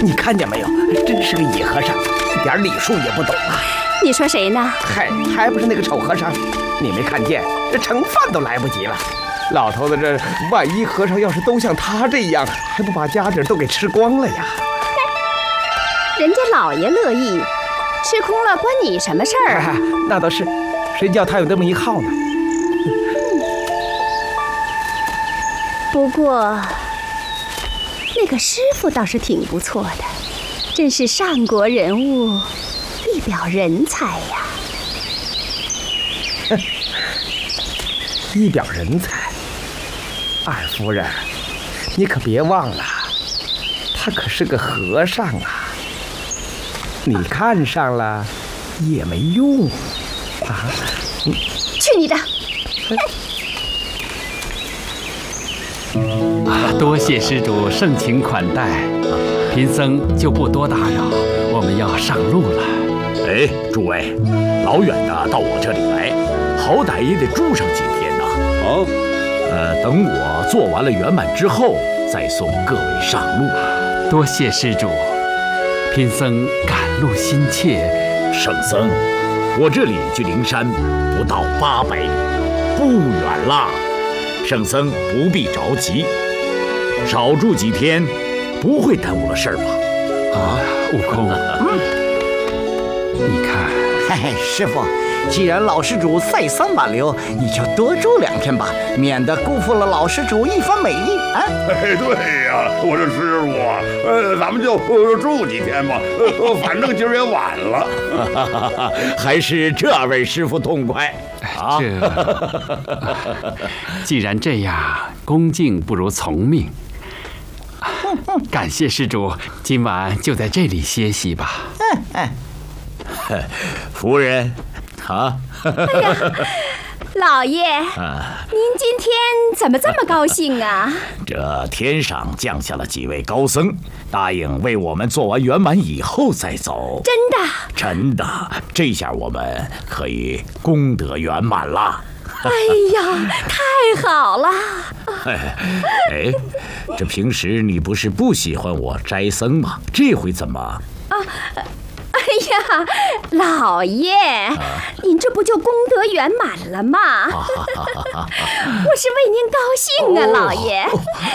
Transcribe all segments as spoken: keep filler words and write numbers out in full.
你看见没有？真是个野和尚，一点礼数也不懂啊！ 你说谁呢？ 嗨，还不是那个丑和尚？你没看见，这盛饭都来不及了。老头子，这万一和尚要是都像他这样，还不把家底都给吃光了呀？ 人家老爷乐意，吃空了关你什么事儿啊？ 那倒是，谁叫他有这么一号呢？ 不过，那个师傅倒是挺不错的，真是上国人物，一表人才呀！ 一表人才，二夫人，你可别忘了，他可是个和尚啊！你看上了也没用啊！ 去你的！ 啊，多谢施主盛情款待，贫僧就不多打扰，我们要上路了。 哎，诸位，老远的到我这里来，好歹也得住上几天呐。哦，呃，等我做完了圆满之后，再送各位上路。 多谢施主，贫僧赶路心切。 圣僧，我这里距灵山不到八百里，不远啦。圣僧不必着急，少住几天，不会耽误了事儿吧？ 啊，悟空，嗯，你看， 嘿嘿，师傅，既然老施主再三挽留，你就多住两天吧，免得辜负了老施主一番美意啊！ 哎，对呀、啊，我说师傅，呃，咱们就住几天吧，呃，反正今儿也晚了， 还是这位师傅痛快。 啊，这既然这样，恭敬不如从命。感谢施主，今晚就在这里歇息吧。 嗯嗯，夫人，啊， 哎呀，老爷，啊、您今天怎么这么高兴啊？ 这天上降下了几位高僧，答应为我们做完圆满以后再走。 真的？ 真的，这下我们可以功德圆满了。 哎呀，太好了！ 哎，哎，这平时你不是不喜欢我斋僧吗？这回怎么？啊， 哎呀，老爷，啊、您这不就功德圆满了吗？啊、我是为您高兴啊，哦、老爷。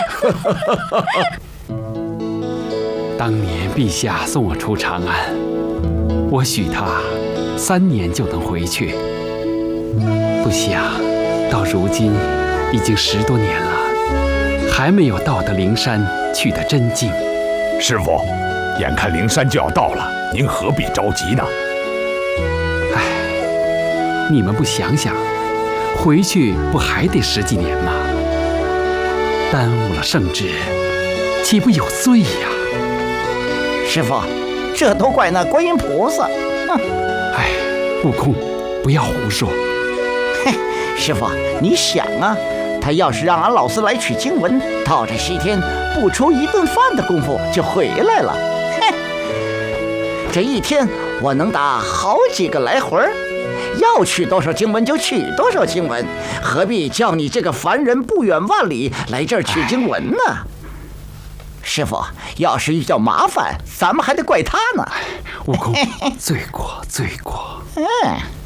当年陛下送我出长安，我许他三年就能回去。不想到如今已经十多年了，还没有到得灵山去得真近。 师傅，眼看灵山就要到了，您何必着急呢？ 唉，你们不想想，回去不还得十几年吗？耽误了圣旨，岂不有罪呀？ 师傅，这都怪那观音菩萨。哼！ 哎，悟空，不要胡说。 嘿，师傅，你想啊，他要是让俺老四来取经文，到这西天不出一顿饭的功夫就回来了。嘿，这一天我能打好几个来回，要取多少经文就取多少经文，何必叫你这个凡人不远万里来这儿取经文呢？师傅，要是遇到麻烦，咱们还得怪他呢。 悟空，罪过罪过。 嗯。